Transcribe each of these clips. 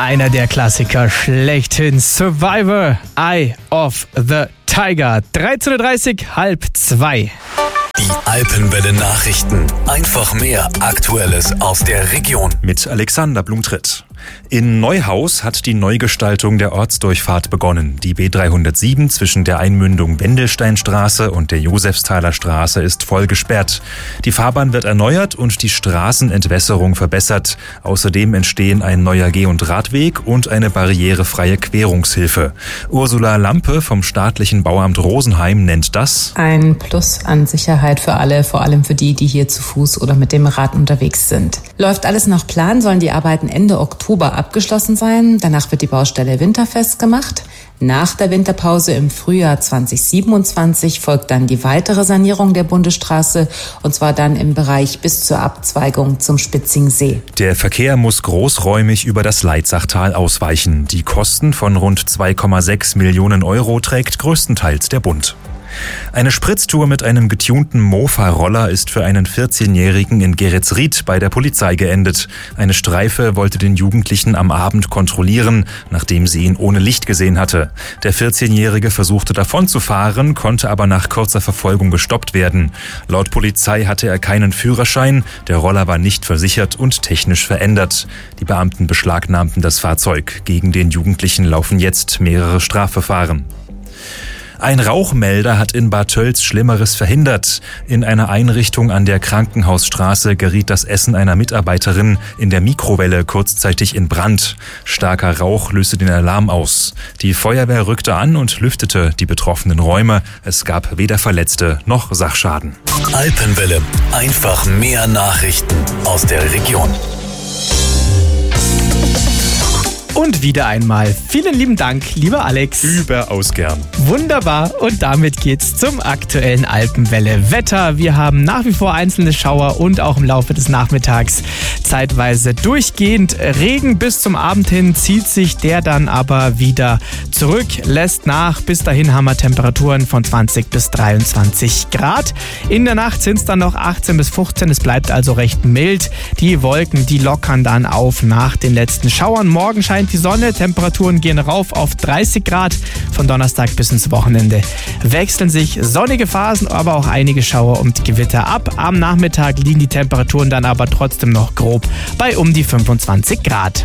Einer der Klassiker schlechthin. Survivor, Eye of the Tiger. 13.30 Uhr, 1:30. Die Alpenwelle Nachrichten. Einfach mehr Aktuelles aus der Region. Mit Alexander Blumtritt. In Neuhaus hat die Neugestaltung der Ortsdurchfahrt begonnen. Die B307 zwischen der Einmündung Wendelsteinstraße und der Josefsthaler Straße ist voll gesperrt. Die Fahrbahn wird erneuert und die Straßenentwässerung verbessert. Außerdem entstehen ein neuer Geh- und Radweg und eine barrierefreie Querungshilfe. Ursula Lampe vom staatlichen Bauamt Rosenheim nennt das ein Plus an Sicherheit für alle, vor allem für die hier zu Fuß oder mit dem Rad unterwegs sind. Läuft alles nach Plan, sollen die Arbeiten Ende Oktober abgeschlossen sein. Danach wird die Baustelle winterfest gemacht. Nach der Winterpause im Frühjahr 2027 folgt dann die weitere Sanierung der Bundesstraße, und zwar dann im Bereich bis zur Abzweigung zum Spitzingsee. Der Verkehr muss großräumig über das Leitzachtal ausweichen. Die Kosten von rund 2,6 Millionen Euro trägt größtenteils der Bund. Eine Spritztour mit einem getunten Mofa-Roller ist für einen 14-Jährigen in Geretsried bei der Polizei geendet. Eine Streife wollte den Jugendlichen am Abend kontrollieren, nachdem sie ihn ohne Licht gesehen hatte. Der 14-Jährige versuchte davonzufahren, konnte aber nach kurzer Verfolgung gestoppt werden. Laut Polizei hatte er keinen Führerschein, der Roller war nicht versichert und technisch verändert. Die Beamten beschlagnahmten das Fahrzeug. Gegen den Jugendlichen laufen jetzt mehrere Strafverfahren. Ein Rauchmelder hat in Bad Tölz Schlimmeres verhindert. In einer Einrichtung an der Krankenhausstraße geriet das Essen einer Mitarbeiterin in der Mikrowelle kurzzeitig in Brand. Starker Rauch löste den Alarm aus. Die Feuerwehr rückte an und lüftete die betroffenen Räume. Es gab weder Verletzte noch Sachschaden. Alpenwelle. Einfach mehr Nachrichten aus der Region. Und wieder einmal vielen lieben Dank, lieber Alex. Überaus gern. Wunderbar. Und damit geht's zum aktuellen Alpenwelle-Wetter. Wir haben nach wie vor einzelne Schauer und auch im Laufe des Nachmittags zeitweise durchgehend Regen. Bis zum Abend hin zieht sich der dann aber wieder zurück, lässt nach. Bis dahin haben wir Temperaturen von 20 bis 23 Grad. In der Nacht sind es dann noch 18 bis 15. Es bleibt also recht mild. Die Wolken, die lockern dann auf nach den letzten Schauern. Morgen scheint die Sonne, Temperaturen gehen rauf auf 30 Grad. Von Donnerstag bis ins Wochenende wechseln sich sonnige Phasen, aber auch einige Schauer und Gewitter ab. Am Nachmittag liegen die Temperaturen dann aber trotzdem noch grob bei um die 25 Grad.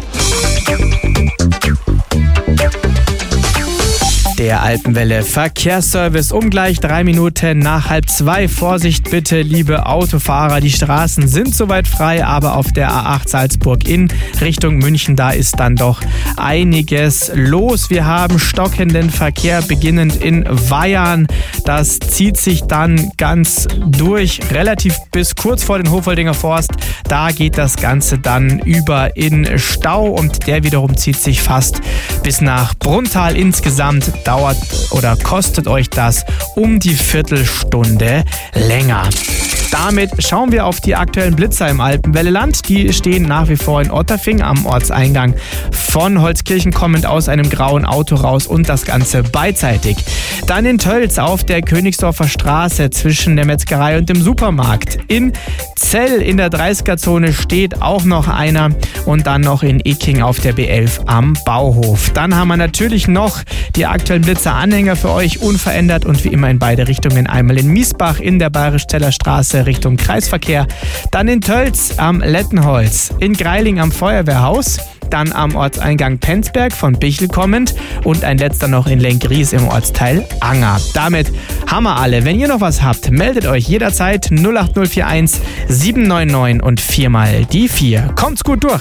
Der Alpenwelle Verkehrsservice um gleich 3 Minuten nach 1:30. Vorsicht bitte, liebe Autofahrer, die Straßen sind soweit frei, aber auf der A8 Salzburg in Richtung München, da ist dann doch einiges los. Wir haben stockenden Verkehr beginnend in Weyarn. Das zieht sich dann ganz durch, relativ bis kurz vor den Hochwaldinger Forst. Da geht das Ganze dann über in Stau und der wiederum zieht sich fast bis nach Brunnthal. Insgesamt dauert oder kostet euch das um die Viertelstunde länger. Damit schauen wir auf die aktuellen Blitzer im Alpenwelleland. Die stehen nach wie vor in Otterfing am Ortseingang von Holzkirchen kommend aus einem grauen Auto raus und das Ganze beidseitig. Dann in Tölz auf der Königsdorfer Straße zwischen der Metzgerei und dem Supermarkt. In Zell in der 30er-Zone steht auch noch einer und dann noch in Icking auf der B11 am Bauhof. Dann haben wir natürlich noch die aktuellen Blitzer-Anhänger für euch unverändert und wie immer in beide Richtungen. Einmal in Miesbach in der Bayerisch-Zeller Straße Richtung Kreisverkehr, dann in Tölz am Lettenholz, in Greiling am Feuerwehrhaus, dann am Ortseingang Penzberg von Bichl kommend und ein letzter noch in Lenkries im Ortsteil Anger. Damit haben wir alle. Wenn ihr noch was habt, meldet euch jederzeit 08041 799 und 4 mal die 4. Kommt's gut durch.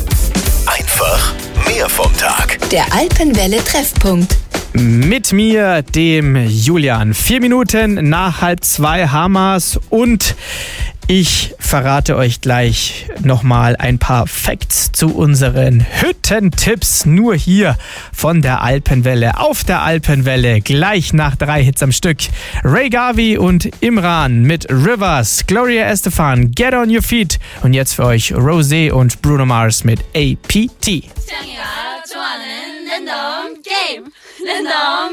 Einfach mehr vom Tag. Der Alpenwelle Treffpunkt. Mit mir, dem Julian. 4 Minuten nach 1:30 Hamas und ich verrate euch gleich nochmal ein paar Facts zu unseren Hüttentipps. Nur hier von der Alpenwelle, auf der Alpenwelle, gleich nach 3 Hits am Stück. Ray Garvey und Imran mit Rivers, Gloria Estefan, Get on Your Feet und jetzt für euch Rosé und Bruno Mars mit APT.